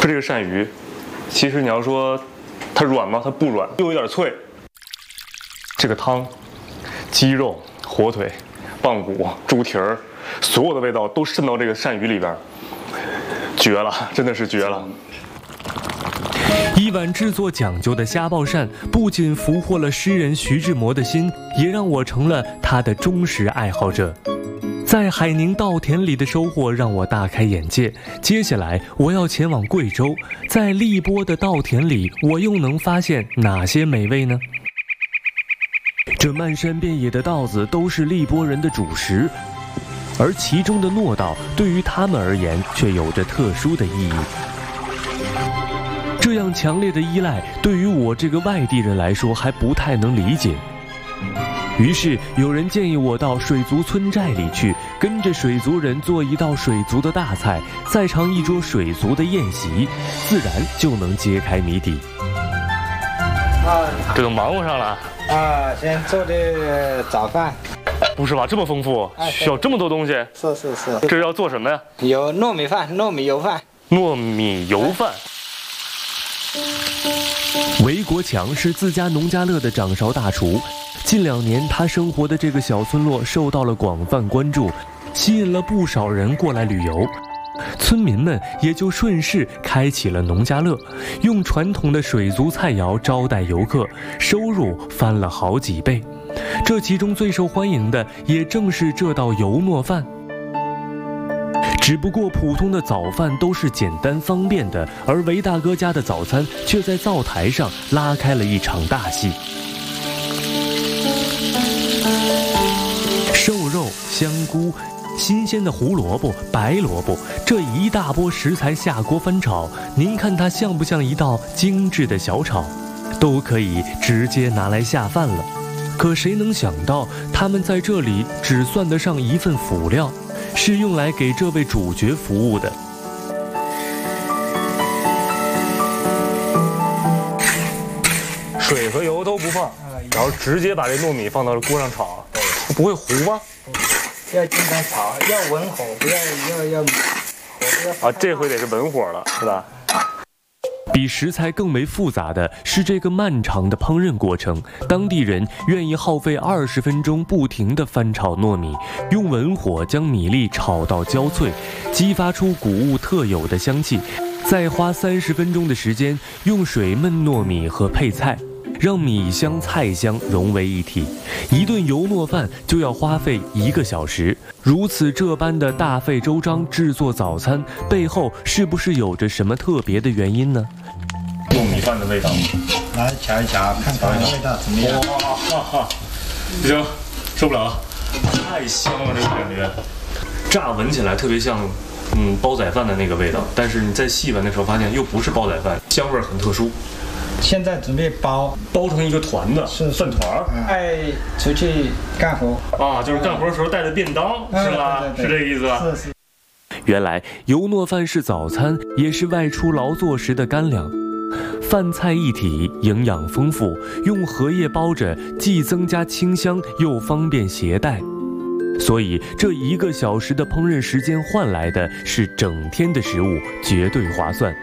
这个鳝鱼，其实你要说它软吗？它不软，又有点脆。这个汤，鸡肉、火腿、棒骨、猪蹄儿，所有的味道都渗到这个鳝鱼里边，绝了，真的是绝了。 一碗制作讲究的虾爆鳝，不仅俘获了诗人徐志摩的心，也让我成了他的忠实爱好者。在海宁稻田里的收获让我大开眼界。接下来我要前往贵州，在荔波的稻田里，我又能发现哪些美味呢？这漫山遍野的稻子都是荔波人的主食，而其中的糯稻对于他们而言却有着特殊的意义。这样强烈的依赖，对于我这个外地人来说还不太能理解。于是有人建议我到水族村寨里去，跟着水族人做一道水族的大菜，再尝一桌水族的宴席，自然就能揭开谜底。 这都忙活上了啊！先做的早饭。 不是吧？这么丰富，需要这么多东西？ 是。 这是要做什么呀？ 有糯米饭、糯米油饭。 糯米油饭。 韦国强是自家农家乐的掌勺大厨。近2年，他生活的这个小村落受到了广泛关注，吸引了不少人过来旅游。村民们也就顺势开启了农家乐，用传统的水族菜肴招待游客，收入翻了好几倍。这其中最受欢迎的也正是这道油糯饭。只不过普通的早饭都是简单方便的，而韦大哥家的早餐却在灶台上拉开了一场大戏。瘦肉、香菇、新鲜的胡萝卜、白萝卜，这一大波食材下锅翻炒，您看它像不像一道精致的小炒？都可以直接拿来下饭了。可谁能想到，他们在这里只算得上一份辅料，是用来给这位主角服务的。 水和油都不放，然后直接把这糯米放到锅上炒，不会糊吗？ 要经常炒，要文火，不要火。 啊，这回得是文火了，是吧？ 比食材更为复杂的是这个漫长的烹饪过程。当地人愿意耗费20分钟不停地翻炒糯米，用文火将米粒炒到焦脆，激发出谷物特有的香气，再花30分钟的时间用水焖糯米和配菜，让米香菜香融为一体。一顿油糯饭就要花费1个小时。如此这般的大费周章制作早餐，背后是不是有着什么特别的原因呢？ 糯米饭的味道， 来瞧一瞧，看看味道怎么样？ 哇，不行，受不了了，太香了，这个感觉，乍闻起来特别像，煲仔饭的那个味道，但是你在细闻的时候发现又不是煲仔饭，香味很特殊。 现在准备包成一个团的，是饭团儿， 出去干活啊，就是干活的时候带的便当，是吧？ 对， 是这个意思吧？ 是。 原来油糯饭是早餐，也是外出劳作时的干粮。饭菜一体，营养丰富，用荷叶包着，既增加清香，又方便携带。所以这1个小时的烹饪时间换来的是整天的食物，绝对划算。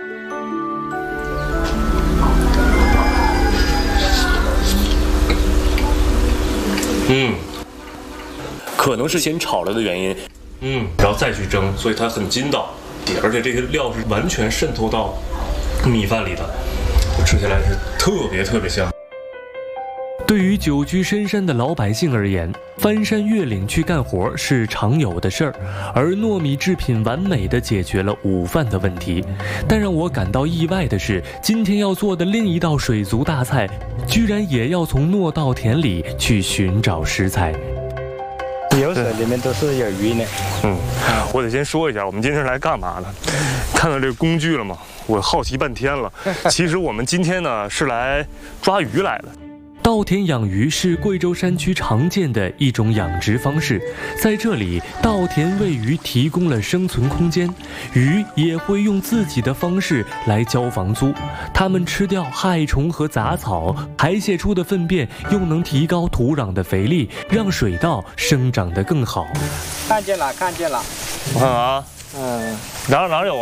可能是先炒了的原因，然后再去蒸，所以它很筋道，而且这些料是完全渗透到米饭里的，吃起来是特别香。 对于久居深山的老百姓而言，翻山越岭去干活是常有的事儿，而糯米制品完美地解决了午饭的问题。但让我感到意外的是，今天要做的另一道水族大菜，居然也要从糯稻田里去寻找食材。 油水里面都是有鱼呢。 我得先说一下，我们今天是来干嘛的？看到这个工具了吗？我好奇半天了。其实我们今天呢是来抓鱼来的。 稻田养鱼是贵州山区常见的一种养殖方式，在这里，稻田为鱼提供了生存空间，鱼也会用自己的方式来交房租。它们吃掉害虫和杂草，排泄出的粪便又能提高土壤的肥力，让水稻生长得更好。 看见了。 我看啊，哪有啊？